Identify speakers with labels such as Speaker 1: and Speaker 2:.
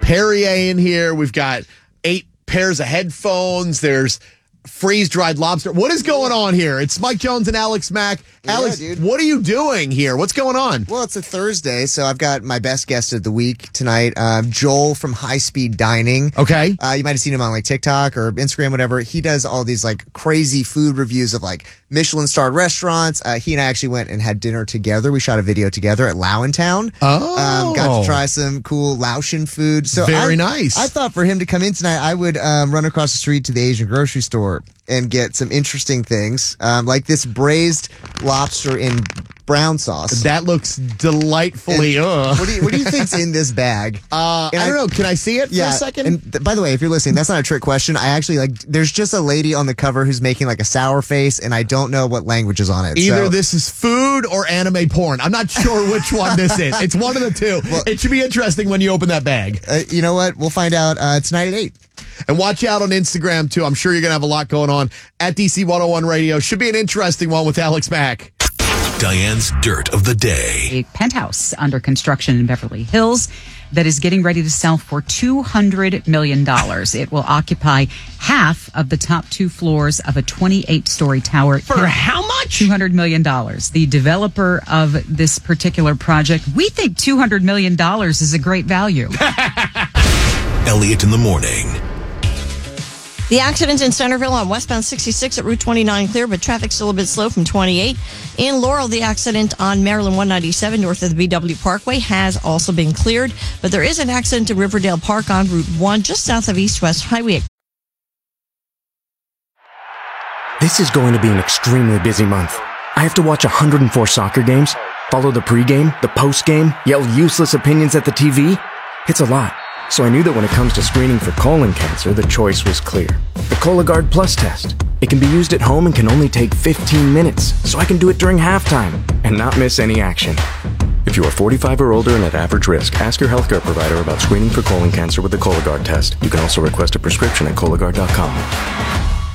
Speaker 1: Perrier in here. We've got 8 pairs of headphones. There's freeze-dried lobster. What is going on here? It's Mike Jones and Alex Mack. Alex, what are you doing here? What's going on?
Speaker 2: Well, it's a Thursday, so I've got my best guest of the week tonight, Joel from High Speed Dining.
Speaker 1: Okay.
Speaker 2: You might have seen him on like TikTok or Instagram, whatever. He does all these like crazy food reviews of like Michelin-starred restaurants. He and I actually went and had dinner together. We shot a video together at Lauentown.
Speaker 1: Oh.
Speaker 2: Got to try some cool Laotian food. So
Speaker 1: Very nice.
Speaker 2: I thought for him to come in tonight, I would run across the street to the Asian grocery store and get some interesting things, like this braised lobster in brown sauce.
Speaker 1: That looks delightfully.
Speaker 2: What do you think's in this bag?
Speaker 1: I don't know. Can I see it for a second?
Speaker 2: And by the way, if you're listening, that's not a trick question. I actually there's just a lady on the cover who's making like a sour face, and I don't know what language is on it.
Speaker 1: Either this is food or anime porn. I'm not sure which one this is. It's one of the two. Well, it should be interesting when you open that bag.
Speaker 2: You know what? We'll find out tonight at 8.
Speaker 1: And watch out on Instagram, too. I'm sure you're going to have a lot going on at DC 101 Radio. Should be an interesting one with Alex Mack.
Speaker 3: Diane's Dirt of the Day.
Speaker 4: A penthouse under construction in Beverly Hills that is getting ready to sell for $200 million. It will occupy half of the top 2 floors of a 28-story tower.
Speaker 1: For how much?
Speaker 4: $200 million. The developer of this particular project, we think $200 million is a great value.
Speaker 3: Elliot in the morning.
Speaker 5: The accident in Centerville on westbound 66 at Route 29 clear, but traffic still a bit slow from 28. In Laurel, the accident on Maryland 197 north of the BW Parkway has also been cleared, but there is an accident at Riverdale Park on Route 1 just south of East West Highway.
Speaker 6: This is going to be an extremely busy month. I have to watch 104 soccer games, follow the pregame, the postgame, yell useless opinions at the TV. It's a lot. So I knew that when it comes to screening for colon cancer, the choice was clear. The Cologuard Plus test. It can be used at home and can only take 15 minutes, so I can do it during halftime and not miss any action. If you are 45 or older and at average risk, ask your healthcare provider about screening for colon cancer with the Cologuard test. You can also request a prescription at Cologuard.com.